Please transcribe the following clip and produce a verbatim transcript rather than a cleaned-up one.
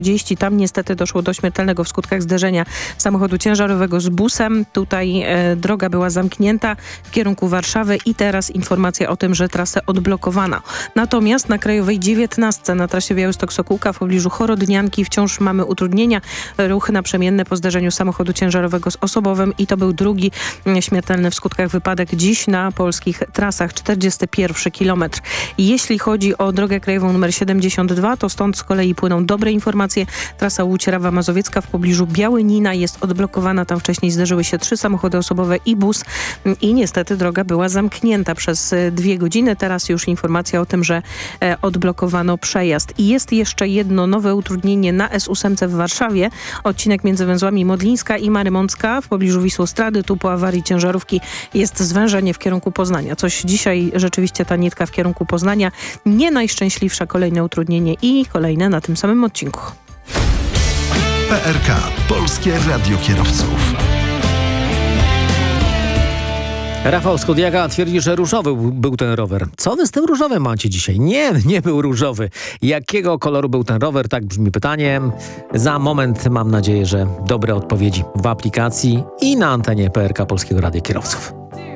Tam niestety doszło do śmiertelnego w skutkach zderzenia samochodu ciężarowego z busem. Tutaj e, droga była zamknięta w kierunku Warszawy i teraz informacja o tym, że trasę odblokowano. Natomiast na Krajowej dziewiętnastce na trasie Białystok-Sokółka w pobliżu Chorodnianki wciąż mamy utrudnienia. Ruchy naprzemienne po zderzeniu samochodu ciężarowego z osobowym i to był drugi śmiertelny w skutkach wypadek dziś na polskich trasach. czterdziesty pierwszy kilometr. Jeśli chodzi o drogę krajową nr siedemdziesiąt dwa, to stąd z kolei płyną dobre informacje. Trasa Łódź-Rawa Mazowiecka w pobliżu Białynina jest odblokowana. Tam wcześniej zderzyły się trzy samochody osobowe i bus i niestety droga była zamknięta przez dwie godziny. Teraz już informacja o tym, że e, odblokowano przejazd. I jest jeszcze jedno nowe utrudnienie na S osiem w Warszawie. Odcinek między węzłami Modlińska i Marymącka w pobliżu Wisłostrady. Tu po awarii ciężarówki jest zwężenie w kierunku Poznania. Coś dzisiaj rzeczywiście ta nitka w kierunku Poznania. Nie najszczęśliwsze kolejne utrudnienie i kolejne na tym samym odcinku. P R K. Polskie Radio Kierowców. Rafał Skudiaka twierdzi, że różowy był ten rower. Co wy z tym różowym macie dzisiaj? Nie, nie był różowy. Jakiego koloru był ten rower? Tak brzmi pytanie. Za moment mam nadzieję, że dobre odpowiedzi w aplikacji i na antenie P R K Polskiego Radia Kierowców.